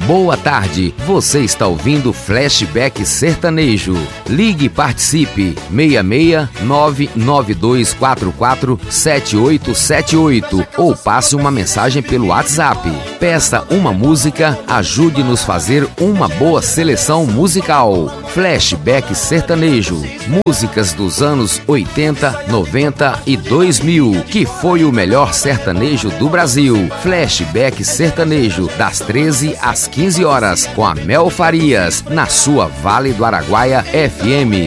Boa tarde, você está ouvindo Flashback Sertanejo. Ligue e participe, 66992447878 ou passe uma mensagem pelo WhatsApp. Peça uma música, ajude-nos a fazer uma boa seleção musical. Flashback Sertanejo, músicas dos anos 80, 90 e 2000, que foi o melhor sertanejo do Brasil. Flashback Sertanejo, das 13 às 15 horas, com a Mel Farias, na sua Vale do Araguaia FM.